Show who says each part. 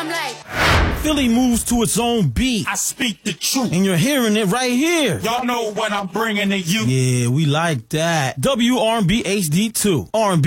Speaker 1: I'm like,
Speaker 2: Philly moves to its own beat.
Speaker 3: I speak the truth.
Speaker 2: And you're hearing it right here.
Speaker 3: Y'all know what I'm bringing to you.
Speaker 2: Yeah, we like that. WRB HD2. R&B